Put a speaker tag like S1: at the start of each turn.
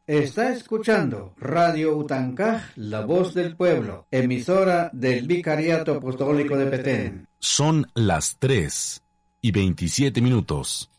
S1: Está escuchando Radio Utancaj, la voz del pueblo, emisora del Vicariato Apostólico de Petén.
S2: Son las 3:27.